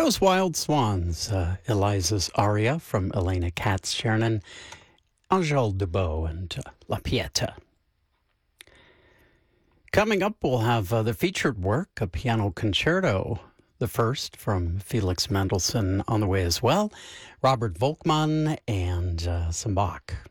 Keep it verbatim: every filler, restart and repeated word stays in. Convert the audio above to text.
That was Wild Swans, uh, Eliza's aria from Elena Katz-Chernin, Angèle Debow, and uh, La Pieta. Coming up, we'll have uh, the featured work, a piano concerto, the first from Felix Mendelssohn on the way as well, Robert Volkmann, and uh, some Bach.